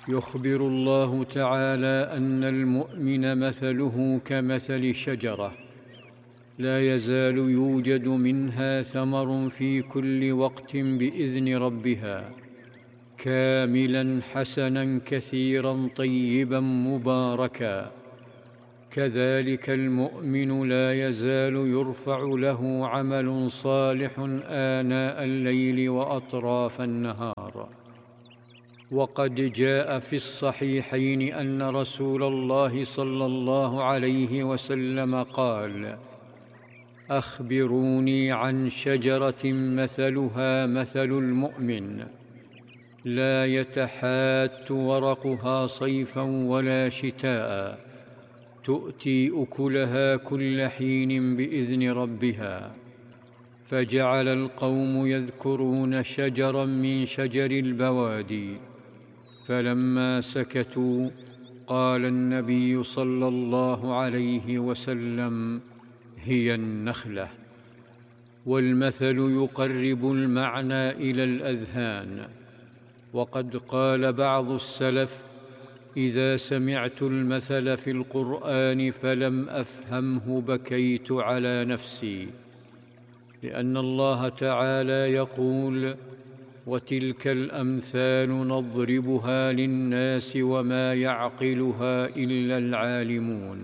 يخبر الله تعالى أن المؤمن مثله كمثل شجرة لا يزال يوجد منها ثمر في كل وقت بإذن ربها، كاملا حسنا كثيرا طيبا مباركا. كذلك المؤمن لا يزال يرفع له عمل صالح آناء الليل وأطراف النهار. وقد جاء في الصحيحين أن رسول الله صلى الله عليه وسلم قال: أخبروني عن شجرة مثلها مثل المؤمن، لا يتحات ورقها صيفا ولا شتاء، تؤتي أكلها كل حين بإذن ربها. فجعل القوم يذكرون شجرا من شجر البوادي، فلما سكتوا قال النبي صلى الله عليه وسلم: هي النخلة. والمثل يقرب المعنى إلى الأذهان. وقد قال بعض السلف: إذا سمعت المثل في القرآن فلم أفهمه بكيت على نفسي، لأن الله تعالى يقول: وتلك الأمثال نضربها للناس وما يعقلها إلا العالمون.